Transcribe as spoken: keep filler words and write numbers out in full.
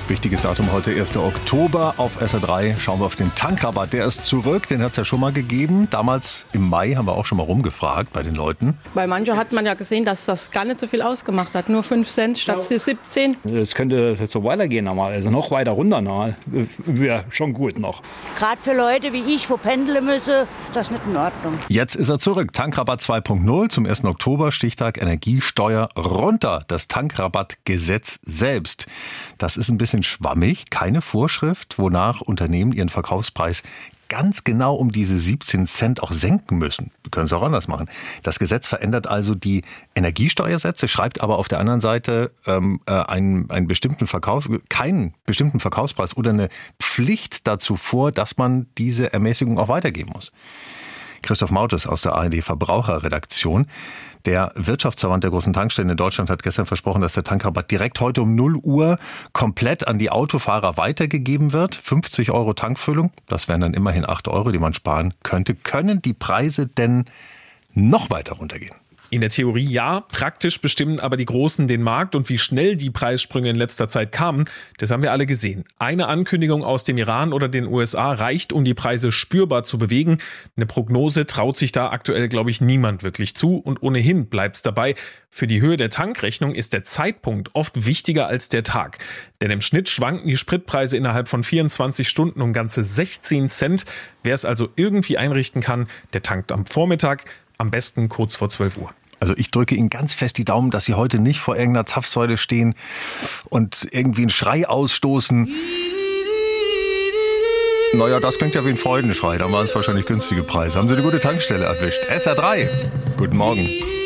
Wichtiges Datum heute, erster Oktober auf S R drei. Schauen wir auf den Tankrabatt. Der ist zurück, den hat es ja schon mal gegeben. Damals im Mai haben wir auch schon mal rumgefragt bei den Leuten. Bei manchen hat man ja gesehen, dass das gar nicht so viel ausgemacht hat. Nur fünf Cent statt siebzehn. Es könnte so weitergehen, aber also noch weiter runter, wäre schon gut noch. Gerade für Leute wie ich, wo pendeln müssen, ist das nicht in Ordnung. Jetzt ist er zurück. Tankrabatt zwei Punkt null zum ersten Oktober. Stichtag Energiesteuer runter. Das Tankrabattgesetz selbst. Das ist ein bisschen schwammig. Keine Vorschrift, wonach Unternehmen ihren Verkaufspreis ganz genau um diese siebzehn Cent auch senken müssen. Wir können es auch anders machen. Das Gesetz verändert also die Energiesteuersätze, schreibt aber auf der anderen Seite ähm, einen, einen bestimmten Verkauf, keinen bestimmten Verkaufspreis oder eine Pflicht dazu vor, dass man diese Ermäßigung auch weitergeben muss. Christoph Mautes aus der A R D Verbraucherredaktion. Der Wirtschaftsverband der großen Tankstellen in Deutschland hat gestern versprochen, dass der Tankrabatt direkt heute um null Uhr komplett an die Autofahrer weitergegeben wird. fünfzig Euro Tankfüllung, das wären dann immerhin acht Euro, die man sparen könnte. Können die Preise denn noch weiter runtergehen? In der Theorie ja, praktisch bestimmen aber die Großen den Markt und wie schnell die Preissprünge in letzter Zeit kamen, das haben wir alle gesehen. Eine Ankündigung aus dem Iran oder den U S A reicht, um die Preise spürbar zu bewegen. Eine Prognose traut sich da aktuell, glaube ich, niemand wirklich zu und ohnehin bleibt es dabei. Für die Höhe der Tankrechnung ist der Zeitpunkt oft wichtiger als der Tag. Denn im Schnitt schwanken die Spritpreise innerhalb von vierundzwanzig Stunden um ganze sechzehn Cent. Wer es also irgendwie einrichten kann, der tankt am Vormittag, am besten kurz vor zwölf Uhr. Also ich drücke Ihnen ganz fest die Daumen, dass Sie heute nicht vor irgendeiner Zapfsäule stehen und irgendwie einen Schrei ausstoßen. Naja, das klingt ja wie ein Freudenschrei. Da waren es wahrscheinlich günstige Preise. Haben Sie eine gute Tankstelle erwischt? S R drei. Guten Morgen.